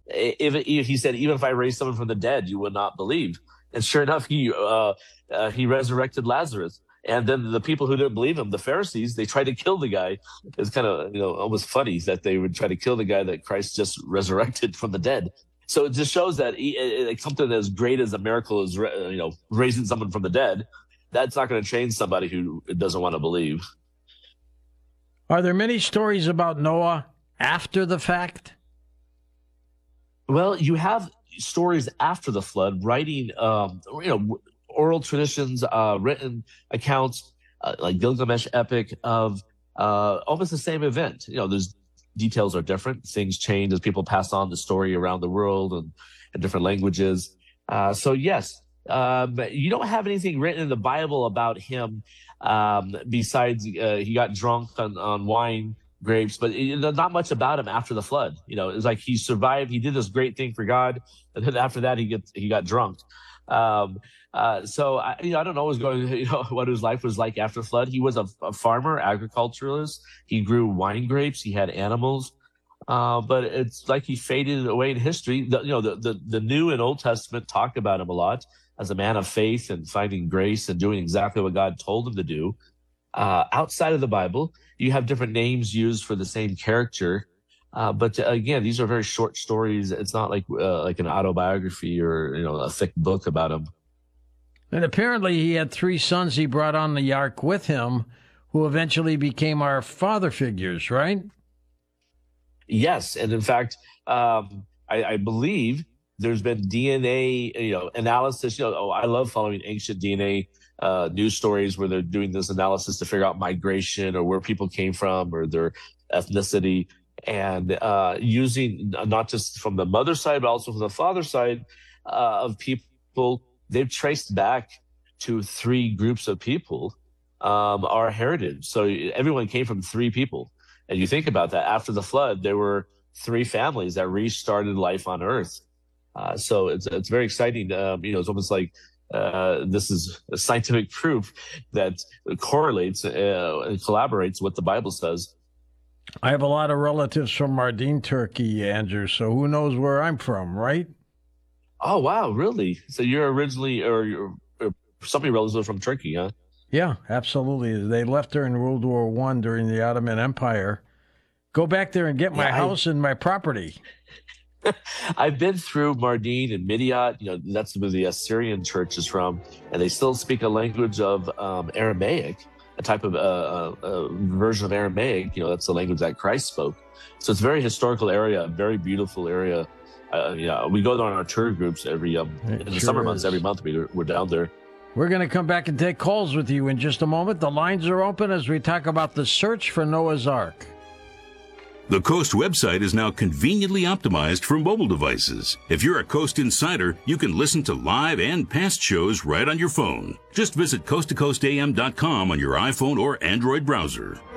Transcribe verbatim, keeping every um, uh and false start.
If, if he said, even if I raised someone from the dead, you would not believe. And sure enough, he uh, uh, he resurrected Lazarus. And then the people who didn't believe him, the Pharisees, they tried to kill the guy. It's kind of, you know, almost funny that they would try to kill the guy that Christ just resurrected from the dead. So it just shows that he, like something as great as a miracle as, you know, raising someone from the dead, that's not going to change somebody who doesn't want to believe. Are there many stories about Noah after the fact? Well, you have stories after the flood, writing, um, you know, oral traditions, uh, written accounts, uh, like Gilgamesh epic of uh, almost the same event. You know, there's details are different. Things change as people pass on the story around the world and in different languages. Uh, so yes, um, you don't have anything written in the Bible about him um, besides uh, he got drunk on, on wine grapes, but it, not much about him after the flood. You know, it's like he survived. He did this great thing for God, and then after that, he gets he got drunk. Um, uh, so I, you know, I don't know what was going, you know, what his life was like after the flood. He was a, a farmer, agriculturalist. He grew wine grapes. He had animals. Uh, but it's like he faded away in history. The, you know, the, the, the New and Old Testament talk about him a lot as a man of faith and finding grace and doing exactly what God told him to do. Uh, outside of the Bible, you have different names used for the same character. Uh, but uh, again, these are very short stories. It's not like uh, like an autobiography or, you know, a thick book about him. And apparently he had three sons he brought on the ark with him who eventually became our father figures, right? Yes. And in fact, um, I, I believe there's been D N A, you know, analysis. You know, oh, I love following ancient D N A uh, news stories where they're doing this analysis to figure out migration or where people came from or their ethnicity. And uh, using not just from the mother side, but also from the father side uh, of people, they've traced back to three groups of people, um, our heritage. So everyone came from three people. And you think about that, after the flood, there were three families that restarted life on Earth. Uh, so it's it's very exciting. Um, you know, it's almost like uh, this is a scientific proof that correlates uh, and collaborates what the Bible says. I have a lot of relatives from Mardin, Turkey, Andrew, so who knows where I'm from, right? Oh, wow, really? So you're originally, or, you're, or some of your relatives are from Turkey, huh? Yeah, absolutely. They left during World War One during the Ottoman Empire. Go back there and get my yeah, house I, and my property. I've been through Mardin and Midyat. You know, that's where the Assyrian church is from, and they still speak a language of um, Aramaic, a type of uh, uh, uh, version of Aramaic. You know, that's the language that Christ spoke. So it's a very historical area, a very beautiful area. Uh, yeah, we go there on our tour groups every um, in the sure summer is. months. Every month we, we're down there. We're going to come back and take calls with you in just a moment. The lines are open as we talk about the search for Noah's Ark. The Coast website is now conveniently optimized for mobile devices. If you're a Coast insider, you can listen to live and past shows right on your phone. Just visit coast to coast a m dot com on your iPhone or Android browser.